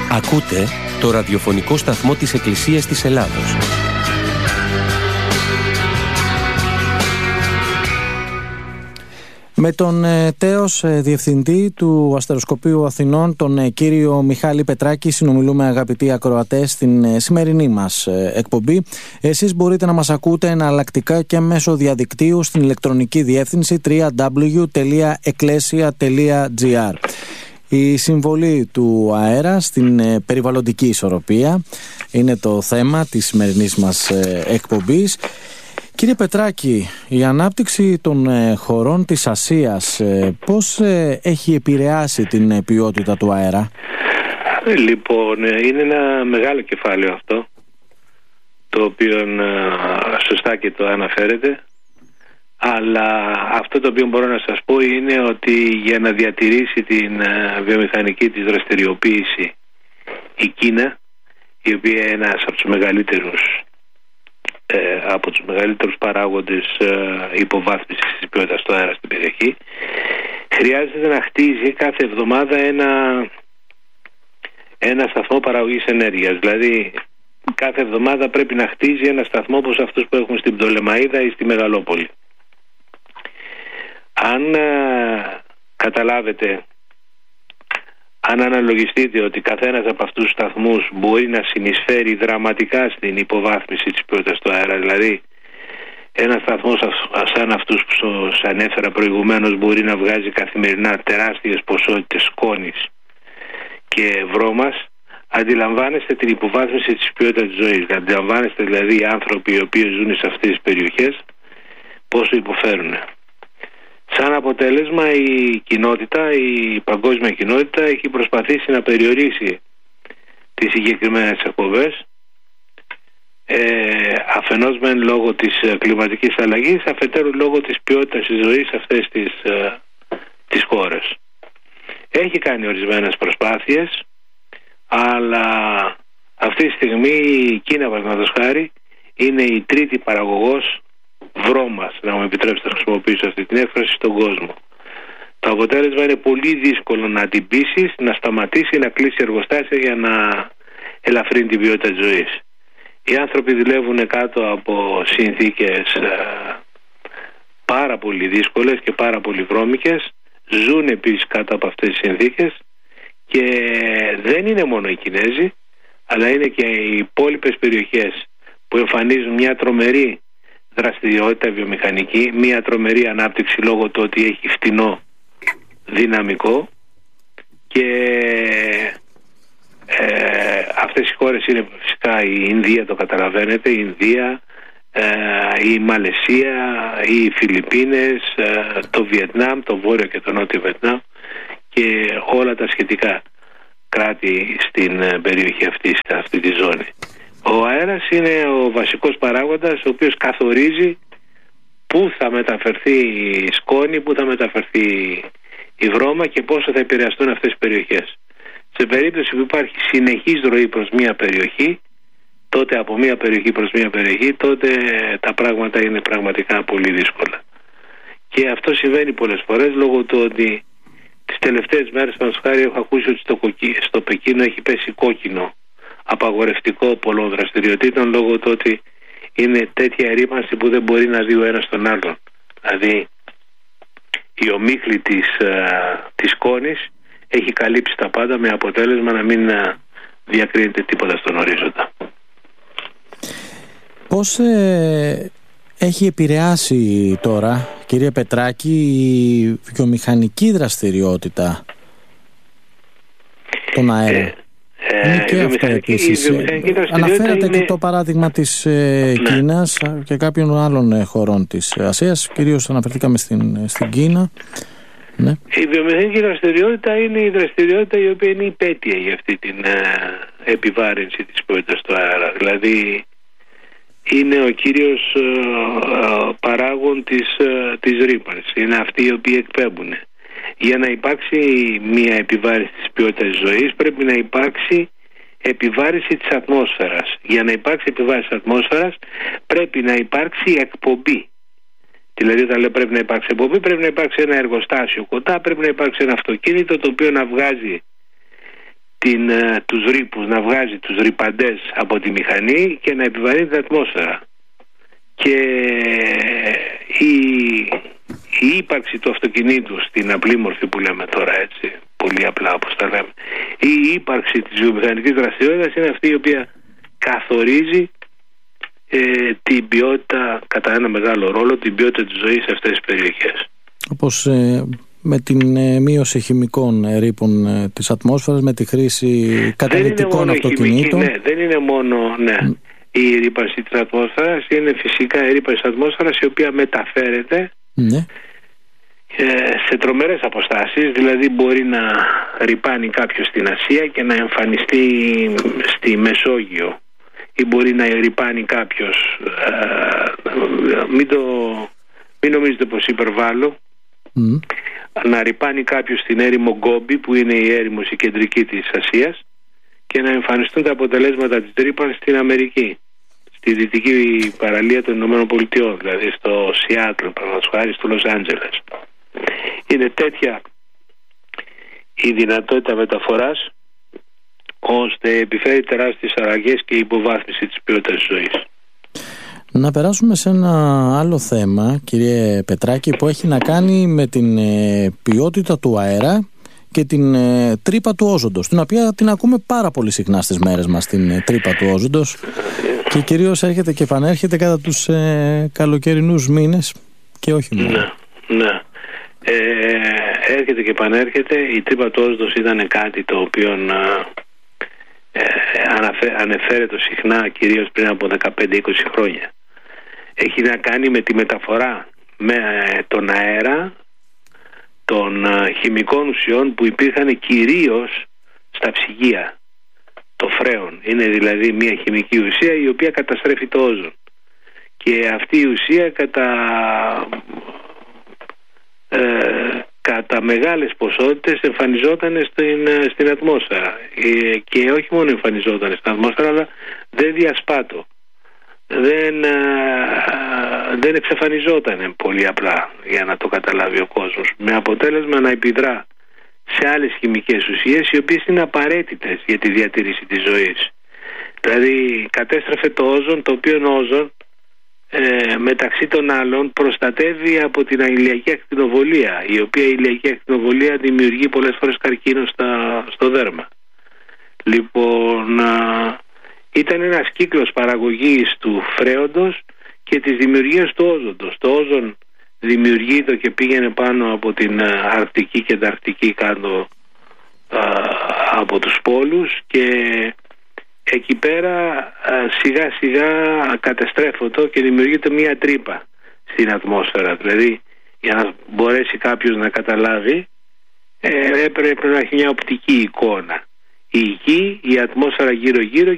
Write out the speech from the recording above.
Ακούτε το ραδιοφωνικό σταθμό της Εκκλησίας της Ελλάδος. Με τον τέος διευθυντή του Αστεροσκοπείου Αθηνών, τον κύριο Μιχάλη Πετράκη, συνομιλούμε, αγαπητοί ακροατές, στην σημερινή μας εκπομπή. Εσείς μπορείτε να μας ακούτε εναλλακτικά και μέσω διαδικτύου στην ηλεκτρονική διεύθυνση www.ecclesia.gr. Η συμβολή του αέρα στην περιβαλλοντική ισορροπία είναι το θέμα της σημερινής μας εκπομπής. Κύριε Πετράκη, η ανάπτυξη των χωρών της Ασίας πώς έχει επηρεάσει την ποιότητα του αέρα? Λοιπόν, είναι ένα μεγάλο κεφάλαιο αυτό, το οποίο σωστά και το αναφέρετε. Αλλά αυτό το οποίο μπορώ να σας πω είναι ότι για να διατηρήσει την βιομηχανική της δραστηριοποίηση η Κίνα, η οποία είναι ένας από τους μεγαλύτερους παράγοντες υποβάθμισης της ποιότητας του αέρα στην περιοχή, χρειάζεται να χτίζει κάθε εβδομάδα ένα σταθμό παραγωγής ενέργειας. Δηλαδή κάθε εβδομάδα πρέπει να χτίζει ένα σταθμό όπως αυτούς που έχουν στην Πτολεμαΐδα ή στη Μεγαλόπολη. Αν καταλάβετε, αν αναλογιστείτε ότι καθένας από αυτούς τους σταθμούς μπορεί να συνεισφέρει δραματικά στην υποβάθμιση της ποιότητας του αέρα, δηλαδή ένας σταθμός σαν αυτούς που σας ανέφερα προηγουμένως μπορεί να βγάζει καθημερινά τεράστιες ποσότητες σκόνης και βρώμας, αντιλαμβάνεστε την υποβάθμιση της ποιότητας της ζωής. Αντιλαμβάνεστε δηλαδή οι άνθρωποι οι οποίοι ζουν σε αυτές τις περιοχές πόσο υποφέρουν. Σαν αποτέλεσμα η παγκόσμια κοινότητα έχει προσπαθήσει να περιορίσει τις συγκεκριμένες εκπομπές, αφενός μεν λόγω της κλιματικής αλλαγής, αφετέρου λόγω της ποιότητας της ζωής σε αυτές τις χώρες. Έχει κάνει ορισμένες προσπάθειες, αλλά αυτή τη στιγμή η Κίνα, παραδείγματος χάρη, είναι η τρίτη παραγωγός βρώμας, να μου επιτρέψετε να χρησιμοποιήσω αυτή την έκφραση, στον κόσμο. Το αποτέλεσμα είναι πολύ δύσκολο να την πείσεις, να σταματήσει, να κλείσει εργοστάσια για να ελαφρύνει την ποιότητα της ζωής. Οι άνθρωποι δουλεύουν κάτω από συνθήκες πάρα πολύ δύσκολες και πάρα πολύ βρώμικες, ζουν επίσης κάτω από αυτές τις συνθήκες, και δεν είναι μόνο οι Κινέζοι, αλλά είναι και οι υπόλοιπες περιοχές που εμφανίζουν μια τρομερή δραστηριότητα βιομηχανική, μια τρομερή ανάπτυξη λόγω του ότι έχει φτηνό δυναμικό, και αυτές οι χώρες είναι φυσικά η Ινδία, το καταλαβαίνετε, η Ινδία, η Μαλαισία, οι Φιλιππίνες, το Βιετνάμ, το Βόρειο και το Νότιο Βιετνάμ και όλα τα σχετικά κράτη στην περιοχή αυτή τη ζώνη. Ο αέρας είναι ο βασικός παράγοντας ο οποίος καθορίζει πού θα μεταφερθεί η σκόνη, πού θα μεταφερθεί η βρώμα και πόσο θα επηρεαστούν αυτές τις περιοχές. Σε περίπτωση που υπάρχει συνεχής ροή προς μια περιοχή, τότε από μια περιοχή προς μια περιοχή, τότε τα πράγματα είναι πραγματικά πολύ δύσκολα. Και αυτό συμβαίνει πολλές φορές λόγω του ότι τις τελευταίες μέρες, παραδείγματος χάρη, έχω ακούσει ότι στο Πεκίνο έχει πέσει κόκκινο απαγορευτικό πολλών δραστηριοτήτων λόγω του ότι είναι τέτοια ερήμανση που δεν μπορεί να δει ο ένας τον άλλον. Δηλαδή η ομίχλη της σκόνης έχει καλύψει τα πάντα, με αποτέλεσμα να μην διακρίνεται τίποτα στον ορίζοντα. Πώς έχει επηρεάσει τώρα, κύριε Πετράκη, η βιομηχανική δραστηριότητα τον αέρα? Είναι και αυτό επίσης. Αναφέρατε και το παράδειγμα της Κίνας και κάποιων άλλων χωρών της Ασίας, κυρίως αναφερθήκαμε στην Κίνα. Ναι. Η βιομηχανική δραστηριότητα είναι η δραστηριότητα η οποία είναι υπέτεια για αυτή την επιβάρυνση της ποιότητας του αέρα. Δηλαδή είναι ο κύριος παράγων της ρύπανσης. Είναι αυτοί οι οποίοι εκπέμπουν. Για να υπάρξει μια επιβάρυνση της ποιότητας της ζωής πρέπει να υπάρξει επιβάρυνση της ατμόσφαιρας. Για να υπάρξει επιβάρυνση της ατμόσφαιρας πρέπει να υπάρξει εκπομπή. Δηλαδή όταν λέω πρέπει να υπάρξει εκπομπή, πρέπει να υπάρξει ένα εργοστάσιο κοντά, πρέπει να υπάρξει ένα αυτοκίνητο το οποίο να βγάζει τους ρήπους, να βγάζει τους ρηπαντές από τη μηχανή και να επιβαρύνει την ατμόσφαιρα. Και η ύπαρξη του αυτοκινήτου στην απλή μορφή που λέμε τώρα, έτσι, πολύ απλά όπως τα λέμε, η ύπαρξη της βιομηχανικής δραστηριότητας είναι αυτή η οποία καθορίζει την ποιότητα, κατά ένα μεγάλο ρόλο, την ποιότητα της ζωής σε αυτές τις περιοχές. Όπως με την μείωση χημικών ρήπων της ατμόσφαιρας, με τη χρήση καταλυτικών αυτοκινήτων. Δεν είναι μόνο η ρήπανση της ατμόσφαιρας, είναι φυσικά η ρήπανση της ατμόσφαιρας η οποία μεταφέρεται σε τρομερές αποστάσεις. Δηλαδή μπορεί να ρηπάνει κάποιος στην Ασία και να εμφανιστεί στη Μεσόγειο, ή μπορεί να ρηπάνει κάποιος, μην νομίζετε πως υπερβάλλω, να ρηπάνει κάποιος στην έρημο Γκόμπι, που είναι η έρημος η κεντρική της Ασίας, και να εμφανιστούν τα αποτελέσματα της ρήπανσης στην Αμερική, στη δυτική παραλία των Ηνωμένων Πολιτειών, δηλαδή στο Σιάτλ, παραδείγματος χάρη, στο Λος Άντζελες. Είναι τέτοια η δυνατότητα μεταφοράς, ώστε επιφέρει τεράστιες αλλαγές και υποβάθμιση της ποιότητας της ζωής. Να περάσουμε σε ένα άλλο θέμα, κύριε Πετράκη, που έχει να κάνει με την ποιότητα του αέρα και την τρύπα του όζοντος, την οποία την ακούμε πάρα πολύ συχνά στις μέρες μας, την τρύπα του όζοντος, και κυρίως έρχεται και επανέρχεται κατά τους καλοκαιρινούς μήνες και όχι μόνο. Ναι. Έρχεται και επανέρχεται. Η τρύπα του όζοντος ήταν κάτι το οποίο ανεφέρεται συχνά, κυρίως πριν από 15-20 χρόνια. Έχει να κάνει με τη μεταφορά με τον αέρα των χημικών ουσιών που υπήρχαν κυρίως στα ψυγεία. Το φρέον είναι δηλαδή μια χημική ουσία η οποία καταστρέφει το όζον, και αυτή η ουσία κατά μεγάλες ποσότητες εμφανιζόταν στην ατμόσφαιρα, και όχι μόνο εμφανιζόταν στην ατμόσφαιρα, αλλά δεν διασπάτω, δεν εξαφανιζόταν πολύ απλά, για να το καταλάβει ο κόσμος, με αποτέλεσμα να επιδρά σε άλλες χημικές ουσίες οι οποίες είναι απαραίτητες για τη διατήρηση της ζωής. Δηλαδή κατέστρεφε το όζον, το οποίο όζον μεταξύ των άλλων προστατεύει από την ηλιακή ακτινοβολία, η οποία η ηλιακή ακτινοβολία δημιουργεί πολλές φορές καρκίνο στο δέρμα. Λοιπόν, ήταν ένας κύκλος παραγωγής του φρέοντος και της δημιουργίας του όζοντος. Το όζον δημιουργείται και πήγαινε πάνω από την Αρκτική και Ανταρκτική, κάτω από τους πόλους, και εκεί πέρα σιγά σιγά καταστρέφεται και δημιουργείται μια τρύπα στην ατμόσφαιρα. Δηλαδή, για να μπορέσει κάποιος να καταλάβει, έπρεπε να έχει μια οπτική εικόνα. Η γη, η ατμόσφαιρα γύρω-γύρω